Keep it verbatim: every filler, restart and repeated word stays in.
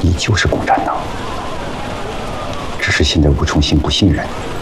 你就是共产党，只是现在吴崇信不信任你。